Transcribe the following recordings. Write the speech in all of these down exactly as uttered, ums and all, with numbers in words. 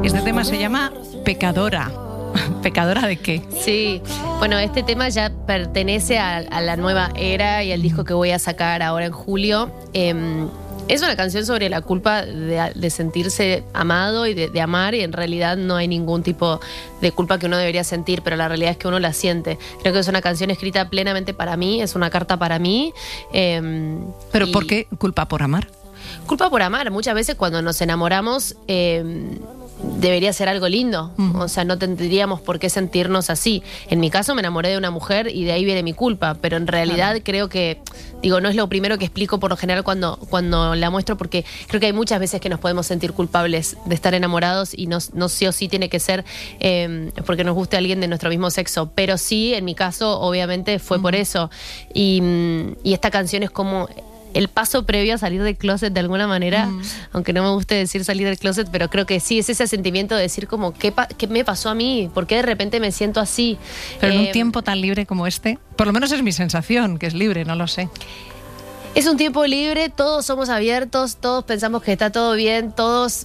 Este tema se llama Pecadora. ¿Pecadora de qué? Sí, bueno, este tema ya pertenece a, a la nueva era y al disco que voy a sacar ahora en julio. Eh, es una canción sobre la culpa de, de sentirse amado y de, de amar, y en realidad no hay ningún tipo de culpa que uno debería sentir, pero la realidad es que uno la siente. Creo que es una canción escrita plenamente para mí, es una carta para mí. Eh, ¿Pero y... por qué culpa por amar? Culpa por amar. Muchas veces cuando nos enamoramos eh, debería ser algo lindo. Uh-huh. O sea, no tendríamos por qué sentirnos así. En mi caso me enamoré de una mujer y de ahí viene mi culpa, pero en realidad claro. creo que, digo, no es lo primero que explico por lo general cuando, cuando la muestro, porque creo que hay muchas veces que nos podemos sentir culpables de estar enamorados y no, no sí o sí tiene que ser eh, porque nos guste alguien de nuestro mismo sexo, pero sí, en mi caso, obviamente fue uh-huh. por eso. Y, y esta canción es como el paso previo a salir del closet de alguna manera, mm. aunque no me guste decir salir del closet, pero creo que sí, es ese sentimiento de decir como, ¿qué, pa- qué me pasó a mí? ¿Por qué de repente me siento así? Pero en eh, un tiempo tan libre como este, por lo menos es mi sensación, que es libre, no lo sé. Es un tiempo libre, todos somos abiertos, todos pensamos que está todo bien, todos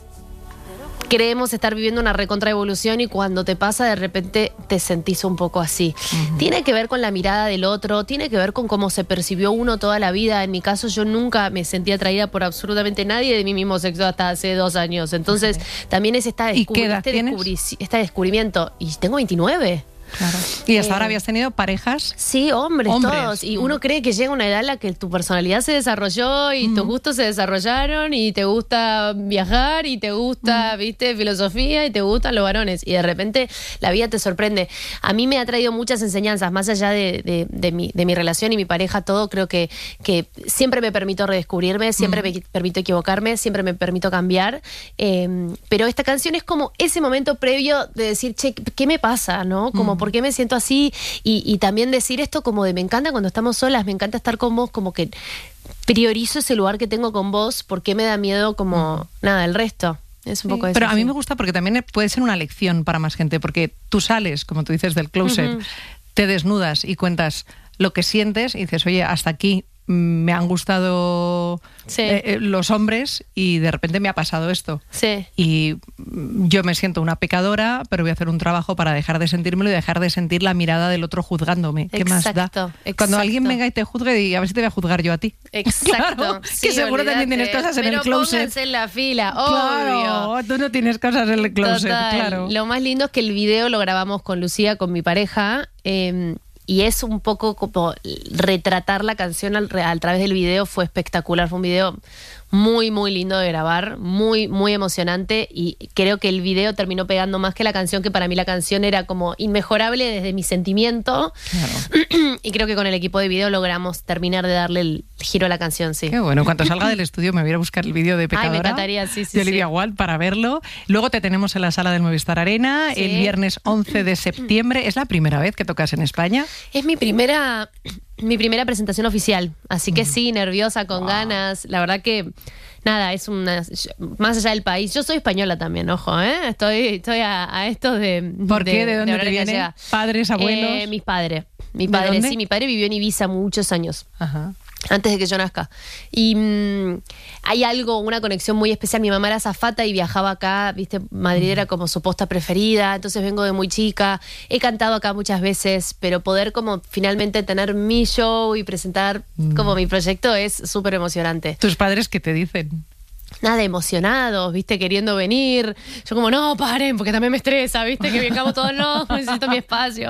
creemos estar viviendo una recontraevolución y cuando te pasa de repente te sentís un poco así. Uh-huh. Tiene que ver con la mirada del otro, tiene que ver con cómo se percibió uno toda la vida. En mi caso yo nunca me sentí atraída por absolutamente nadie de mi mismo sexo hasta hace dos años. Entonces uh-huh. también es esta descubri- ¿Y qué edad este, tienes? descubri- este descubrimiento. Y tengo veintinueve. Claro. ¿Y hasta eh, ahora habías tenido parejas? Sí, hombres, hombres. todos. Y uno cree que llega una edad en la que tu personalidad se desarrolló y uh-huh. tus gustos se desarrollaron y te gusta viajar y te gusta, uh-huh. viste, filosofía y te gustan los varones. Y de repente la vida te sorprende. A mí me ha traído muchas enseñanzas, más allá de, de, de, mi, de mi relación y mi pareja, todo. Creo que, que siempre me permito redescubrirme, siempre uh-huh. me permito equivocarme, siempre me permito cambiar. Eh, pero esta canción es como ese momento previo de decir, che, ¿qué me pasa? ¿No? Como uh-huh. ¿por qué me siento así? Y, y también decir esto como de me encanta cuando estamos solas, me encanta estar con vos, como que priorizo ese lugar que tengo con vos, porque me da miedo como uh-huh. nada, el resto. Es un sí, poco eso. pero a mí sí. me gusta porque también puede ser una lección para más gente, porque tú sales, como tú dices, del closet, uh-huh. te desnudas y cuentas lo que sientes y dices, oye, hasta aquí me han gustado sí. eh, los hombres y de repente me ha pasado esto. Sí. Y yo me siento una pecadora, pero voy a hacer un trabajo para dejar de sentírmelo y dejar de sentir la mirada del otro juzgándome. ¿Qué exacto, más da? Exacto. Cuando alguien venga y te juzgue, y a ver si te voy a juzgar yo a ti. Exacto. Claro, sí, que seguro olvídate. también tienes cosas en pero el closet. Pónganse en la fila, claro, obvio. Tú no tienes cosas en el closet, Total. claro. Lo más lindo es que el video lo grabamos con Lucía, con mi pareja, eh, y es un poco como retratar la canción al, a través del video. Fue espectacular, fue un video muy, muy lindo de grabar, muy, muy emocionante, y creo que el video terminó pegando más que la canción, que para mí la canción era como inmejorable desde mi sentimiento. Claro. Y creo que con el equipo de video logramos terminar de darle el giro a la canción, sí. Qué bueno, en cuanto salga del estudio me voy a ir a buscar el vídeo de Pecadora. Ay, me encantaría, sí, sí, de Olivia sí. Wilde para verlo. Luego te tenemos en la sala del Movistar Arena sí. el viernes once de septiembre. ¿Es la primera vez que tocas en España? Es mi primera... Mi primera presentación oficial, así que sí, nerviosa, con wow. ganas. La verdad que, nada, es una... Más allá del país, yo soy española también, ojo, ¿eh? Estoy, estoy a, a esto de... ¿Por de, qué? ¿De dónde de te vienen? ¿Padres, abuelos? Eh, mis padres. Mi padre, sí, mi padre vivió en Ibiza muchos años. Ajá. Antes de que yo nazca. Y mmm, hay algo, una conexión muy especial. Mi mamá era azafata y viajaba acá, viste, Madrid era como su posta preferida, entonces vengo de muy chica. He cantado acá muchas veces, pero poder como finalmente tener mi show y presentar mm. como mi proyecto es súper emocionante. ¿Tus padres qué te dicen? Nada, emocionados, viste, queriendo venir. Yo como, no, paren, porque también me estresa, viste, que vengamos todos, no, necesito mi espacio.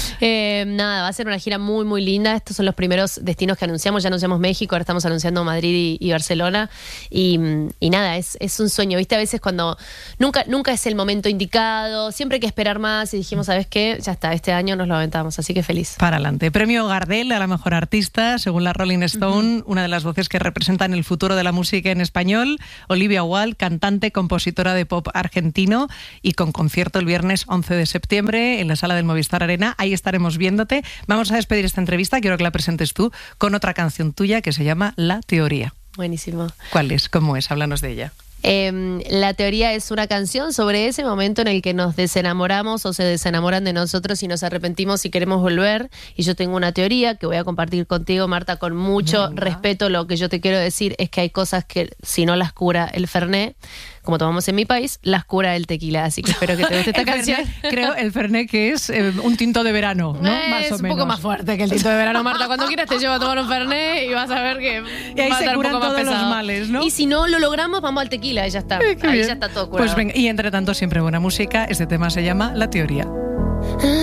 Eh, nada, va a ser una gira muy, muy linda. Estos son los primeros destinos que anunciamos. Ya anunciamos México, ahora estamos anunciando Madrid y, y Barcelona. Y, y nada, es, es un sueño, viste, a veces cuando nunca, nunca es el momento indicado, siempre hay que esperar más y dijimos, ¿sabes qué? Ya está, este año nos lo aventamos, así que feliz. Para adelante. Premio Gardel a la mejor artista, según la Rolling Stone, uh-huh. una de las voces que representan el futuro de la música en español. Olivia Wilde, cantante, compositora de pop argentino, y con concierto el viernes once de septiembre en la sala del Movistar Arena. Ahí estaremos viéndote. Vamos a despedir esta entrevista, quiero que la presentes tú, con otra canción tuya que se llama La Teoría. Buenísimo. ¿Cuál es? ¿Cómo es? Háblanos de ella. Eh, La Teoría es una canción sobre ese momento en el que nos desenamoramos o se desenamoran de nosotros y nos arrepentimos y queremos volver. Y yo tengo una teoría que voy a compartir contigo, Marta, con mucho Venga. respeto. Lo que yo te quiero decir es que hay cosas que si no las cura el Fernet, como tomamos en mi país, las cura el tequila. Así que espero que te guste esta el canción. Fernet, creo el Fernet que es eh, un tinto de verano, ¿no? Eh, Más es o un menos. poco más fuerte que el tinto de verano, Marta. Cuando quieras te llevo a tomar un Fernet y vas a ver que Y ahí va a se estar un curan poco más todos los pesado. males, ¿no? Y si no lo logramos, vamos al tequila y ya está. Eh, qué ahí bien. ya está todo curado. Pues venga, y entre tanto siempre buena música. Este tema se llama La Teoría.